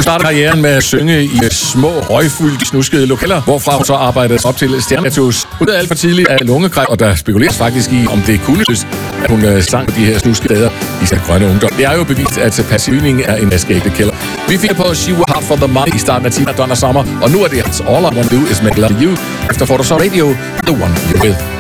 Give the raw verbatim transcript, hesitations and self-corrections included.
Hun startede karrieren med at synge i små, røgfyldte, snuskede lokaler, hvorfra hun så arbejdede op til stjernestatus. Hun døde alt for tidligt af lungekræft, og der spekuleres faktisk i, om det kunne løses, at hun uh, sang på de her snuskede steder i sin grønne ungdom. Det er jo bevist, at passiv rygning er en escape killer. Vi fik på She Worked Hard for the Money i starten af Tina Donna Summer, og nu er det All I Want to Do Is Make Love to You, efter får du så Radio, The One You're With.